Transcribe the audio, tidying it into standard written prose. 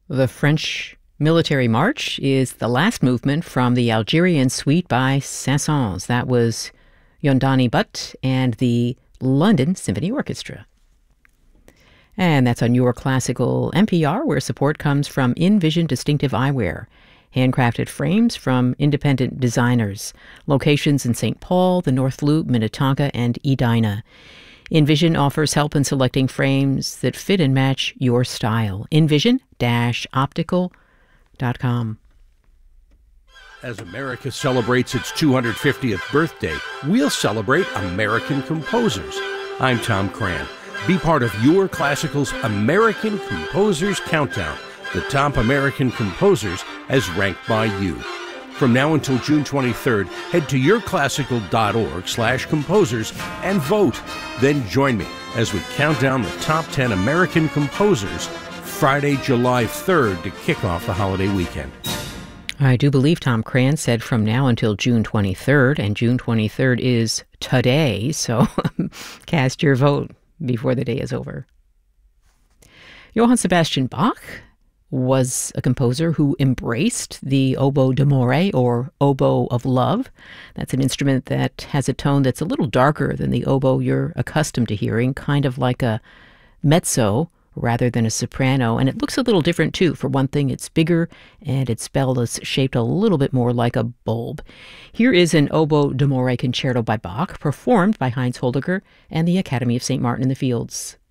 The French Military March is the last movement from the Algerian Suite by Saint-Saëns. That was Yondani Butt and the London Symphony Orchestra. And that's on Your Classical NPR, where support comes from InVision Distinctive Eyewear. Handcrafted frames from independent designers. Locations in St. Paul, the North Loop, Minnetonka, and Edina. InVision offers help in selecting frames that fit and match your style. InVision-optical.com. As America celebrates its 250th birthday, we'll celebrate American composers. I'm Tom Cran. Be part of Your Classical's American Composers Countdown. The top American composers as ranked by you. From now until June 23rd, head to yourclassical.org/composers and vote. Then join me as we count down the top 10 American composers Friday, July 3rd to kick off the holiday weekend. I do believe Tom Cran said from now until June 23rd, and June 23rd is today, so cast your vote before the day is over. Johann Sebastian Bach was a composer who embraced the oboe d'amore, or oboe of love. That's an instrument that has a tone that's a little darker than the oboe you're accustomed to hearing, kind of like a mezzo rather than a soprano. And it looks a little different, too. For one thing, it's bigger, and its bell is shaped a little bit more like a bulb. Here is an oboe d'amore concerto by Bach, performed by Heinz Holdiger and the Academy of St. Martin in the Fields.